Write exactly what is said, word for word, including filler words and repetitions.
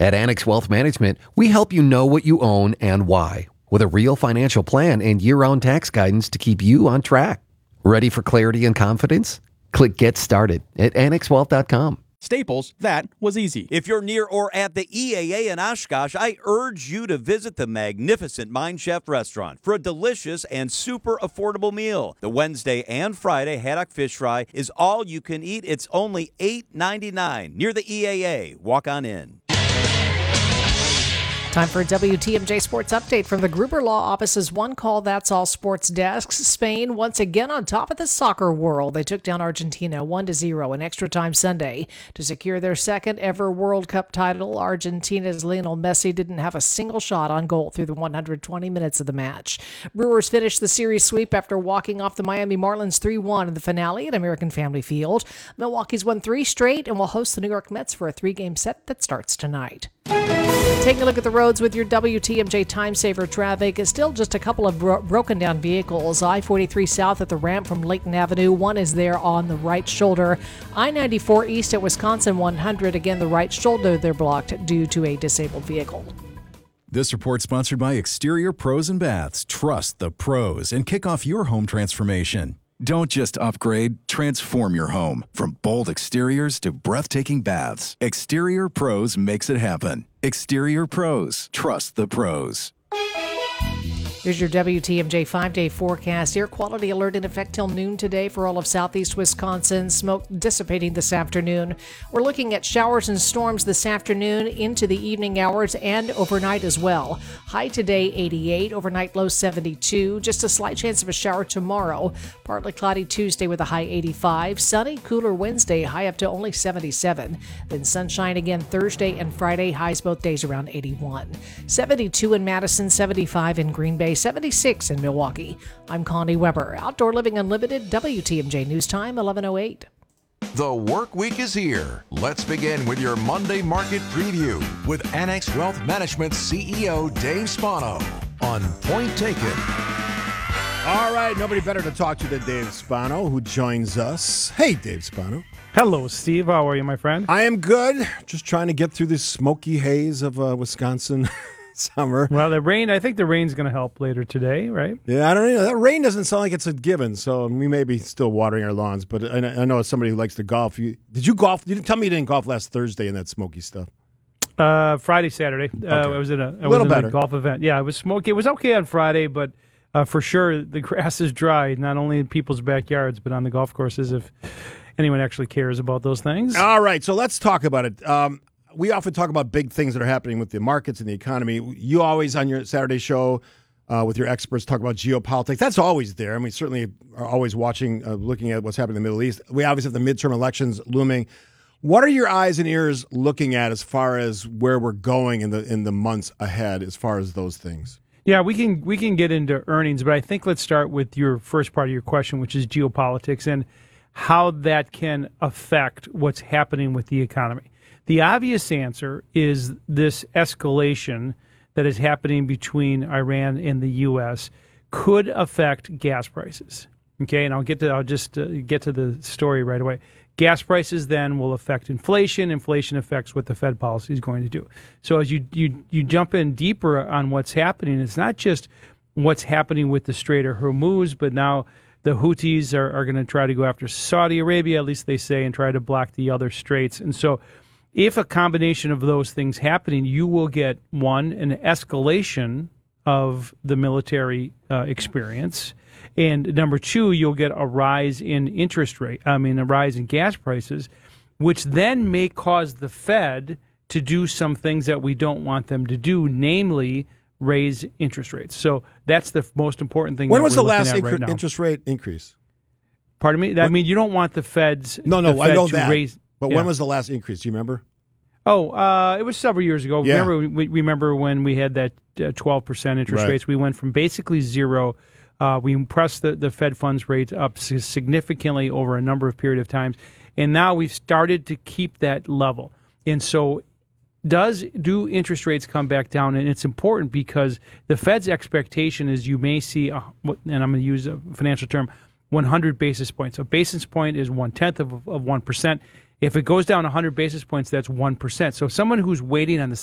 At Annex Wealth Management, we help you know what you own and why, with a real financial plan and year-round tax guidance to keep you on track. Ready for clarity and confidence? Click Get Started at annex wealth dot com. Staples, that was easy. If you're near or at the E A A in Oshkosh, I urge you to visit the magnificent Mind Chef restaurant for a delicious and super affordable meal. The Wednesday and Friday haddock fish fry is all you can eat. It's only eight ninety-nine near the E A A. Walk on in. Time for a W T M J Sports Update from the Gruber Law Office's One Call That's All Sports desks. Spain once again on top of the soccer world. They took down Argentina one to zero in extra time Sunday to secure their second ever World Cup title. Argentina's Lionel Messi didn't have a single shot on goal through the one hundred twenty minutes of the match. Brewers finished the series sweep after walking off the Miami Marlins three one in the finale at American Family Field. Milwaukee's won three straight and will host the New York Mets for a three-game set that starts tonight. Taking a look at the roads with your W T M J Time Saver traffic. Is still just a couple of bro- broken down vehicles. I forty-three south at the ramp from Layton Avenue. One is there on the right shoulder. I ninety-four east at Wisconsin one hundred. Again, the right shoulder they're blocked due to a disabled vehicle. This report sponsored by Exterior Pros and Baths. Trust the pros and kick off your home transformation. Don't just upgrade, transform your home. From bold exteriors to breathtaking baths, Exterior Pros makes it happen. Exterior Pros, trust the pros. Here's your W T M J five-day forecast. Air quality alert in effect till noon today for all of southeast Wisconsin. Smoke dissipating this afternoon. We're looking at showers and storms this afternoon into the evening hours and overnight as well. High today, eighty-eight. Overnight low, seventy-two. Just a slight chance of a shower tomorrow. Partly cloudy Tuesday with a high eighty-five. Sunny, cooler Wednesday, high up to only seventy-seven. Then sunshine again Thursday and Friday. Highs both days around eighty-one. seventy-two in Madison, seventy-five in Green Bay. seventy-six in Milwaukee. I'm Connie Weber. Outdoor Living Unlimited, W T M J News Time, eleven oh eight. The work week is here. Let's begin with your Monday market preview with Annex Wealth Management C E O Dave Spano on Point Taken. All right, nobody better to talk to than Dave Spano, who joins us. Hey, Dave Spano. Hello, Steve. How are you, my friend? I am good. Just trying to get through this smoky haze of uh, Wisconsin summer. Well, the rain, I think the rain's going to help later today, right? Yeah, I don't know. That rain doesn't sound like it's a given, so we may be still watering our lawns. But I, I know as somebody who likes to golf. You, did you golf? You didn't tell me you didn't golf last Thursday in that smoky stuff. Uh, Friday, Saturday. Okay. Uh, I was in a, I a little was in better. a golf event. Yeah, it was smoky. It was okay on Friday, but uh, for sure the grass is dry, not only in people's backyards, but on the golf courses if anyone actually cares about those things. All right, so let's talk about it. Um, we often talk about big things that are happening with the markets and the economy. You always, on your Saturday show uh, with your experts, talk about geopolitics. That's always there. I mean, certainly are always watching, uh, looking at what's happening in the Middle East. We obviously have the midterm elections looming. What are your eyes and ears looking at as far as where we're going in the in the months ahead as far as those things? Yeah, we can we can get into earnings, but I think let's start with your first part of your question, which is geopolitics and how that can affect what's happening with the economy. The obvious answer is this escalation that is happening between Iran and the U S could affect gas prices. Okay, and I'll get to I'll just uh, get to the story right away. Gas prices then will affect inflation. Inflation affects what the Fed policy is going to do. So as you you you jump in deeper on what's happening, it's not just what's happening with the Strait of Hormuz, but now the Houthis are, are going to try to go after Saudi Arabia, at least they say, and try to block the other straits. And so if a combination of those things happening, you will get, one, an escalation of the military uh, experience. And number two, you'll get a rise in interest rate, I mean, a rise in gas prices, which then may cause the Fed to do some things that we don't want them to do, namely raise interest rates. So that's the most important thing. When that was we're the last looking at incre- right now. interest rate increase? Pardon me? I mean, you don't want the Fed's. No, no, the Fed I know to that. Raise, but yeah. when was the last increase? Do you remember? Oh, uh, it was several years ago. Yeah. Remember, we, we remember when we had that uh, twelve percent interest Right. rates. We went from basically zero. Uh, we pressed the, the Fed funds rate up significantly over a number of period of times, and now we've started to keep that level. And so, does do interest rates come back down? And it's important because the Fed's expectation is you may see, a, and I'm going to use a financial term, one hundred basis points. A basis point is one tenth of of one percent. If it goes down one hundred basis points, that's one percent. So someone who's waiting on the